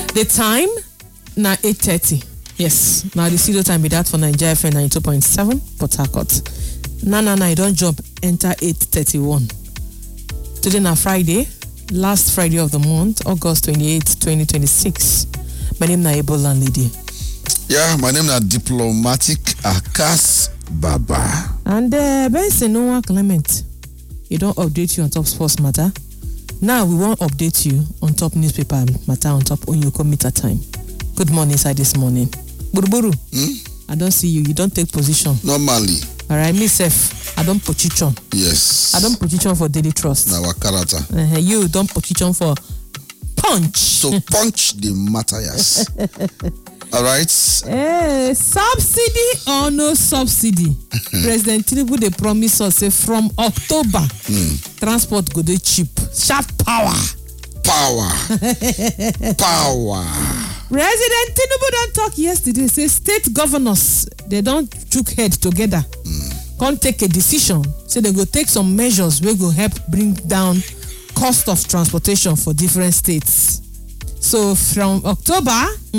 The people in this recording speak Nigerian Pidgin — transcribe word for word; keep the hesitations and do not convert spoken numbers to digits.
The time now eight thirty. Yes, now the studio time be that for Nigeria F M ninety-two point seven Port Harcourt. No, no, no, I don't jump, enter eight thirty-one. Today na Friday, last Friday of the month, August twenty-eighth, twenty twenty-six. My name na Able Landlady. Yeah, my name na Diplomatic Akas Baba. And uh, Benson Noah Clement, you don't update you on top sports matter. Now we won't update you on top newspaper matter, on top Onyoko meter time. Good morning, sir, this morning. Buruburu, hmm? I don't see you. You don't take position. Normally. All right, myself, I don't position. Yes. I don't position for Daily Trust. Our character. Uh, you don't position for punch. So punch the Matthias. All right. Eh, subsidy or no subsidy? President Tinubu they promise us say from October, mm. transport go dey cheap. Sharp power. Power. Power. President Tinubu don't talk yesterday. Say state governors they don't chook head together. Mm. Can't take a decision. Say they go take some measures wey go help bring down cost of transportation for different states. So from October.